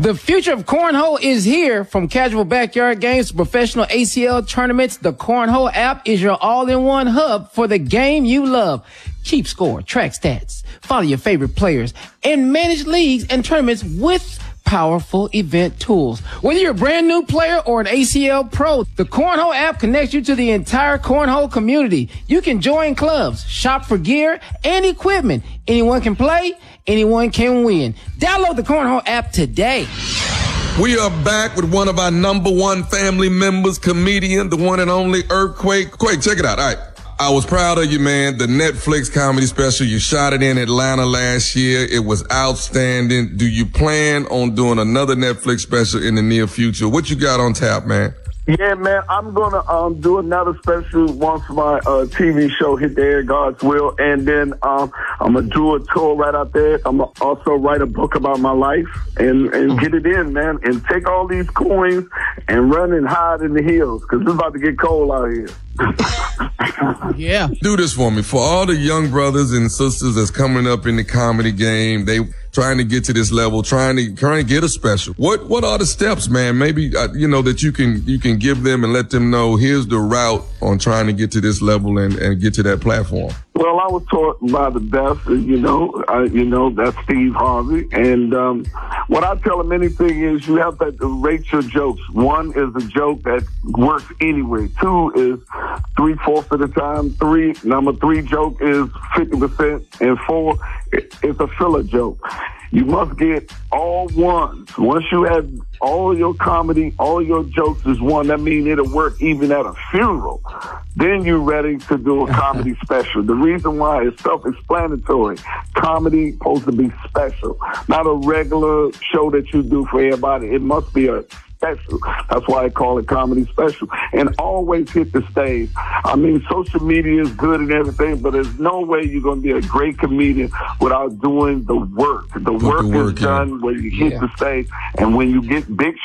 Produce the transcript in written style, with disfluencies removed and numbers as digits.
The future of cornhole is here. From casual backyard games to professional ACL tournaments, the Cornhole app is your all-in-one hub for the game you love. Keep score, track stats, follow your favorite players, and manage leagues and tournaments with powerful event tools. Whether you're a brand new player or an ACL pro, the Cornhole app connects you to the entire cornhole community. You can join clubs, shop for gear and equipment. Anyone can play, anyone can win. Download the Cornhole app today. We are back with one of our number one family members, comedian, the one and only Earthquake. Quake, check it out. All right. I was proud of you, man. The Netflix comedy special, you shot it in Atlanta last year. It was outstanding. Do you plan on doing another Netflix special in the near future? What you got on tap, man? Yeah, man, I'm going to do another special once my TV show hit the air, God's will. And then I'm going to do a tour right out there. I'm going to also write a book about my life and get it in, man. And take all these coins and run and hide in the hills because it's about to get cold out here. Yeah. Do this for me. For all the young brothers and sisters that's coming up in the comedy game, they trying to get to this level, trying to get a special. What are the steps, man? Maybe, that you can give them and let them know here's the route on trying to get to this level and get to that platform. Well, I was taught by the best, that's Steve Harvey. And what I tell them anything is you have to rate your jokes. One is a joke that works anyway. Two is 3/4 of the time. Number three joke is 50%. And four, it's a filler joke. You must get all ones. Once you have all your comedy, all your jokes is one, that means it'll work even at a funeral. Then you're ready to do a comedy special. The reason why is self-explanatory. Comedy supposed to be special, not a regular show that you do for everybody. It must be a special. That's why I call it comedy special. And always hit the stage. I mean, social media is good and everything, but there's no way you're going to be a great comedian without doing the work. The work is done when you hit the stage, and when you get big